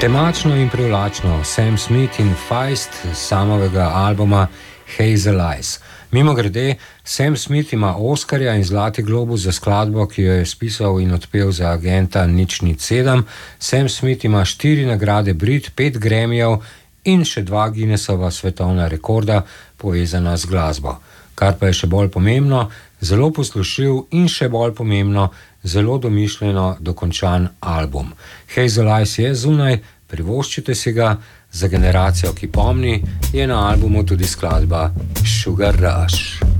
Temačno in privlačno Sam Smith in Feist samovega albuma Hazel Eyes. Mimogrede, Sam Smith ima Oskarja in Zlati globus za skladbo, ki jo je spisal in odpel za agenta 007. Sam Smith ima 4 nagrade Brit, 5 Grammyjev in še 2 Guinnessova svetovna rekorda povezana z glasbo. Kar pa je še bolj pomembno, zelo poslušljiv in še bolj pomembno, zelo domišljeno dokončan album. Hazel Eyes je zunaj, privoščite si ga. Za generacijo, ki pomni, je na albumu tudi skladba Sugar Rush.